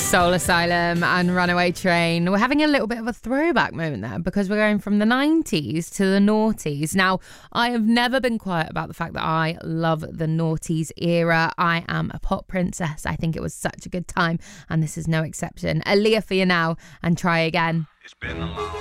Soul Asylum and Runaway Train. We're having a little bit of a throwback moment there because we're going from the 90s to the noughties. Now, I have never been quiet about the fact that I love the noughties era. I am a pop princess. I think it was such a good time, and this is no exception. Aaliyah for you now, and Try Again. It's been a long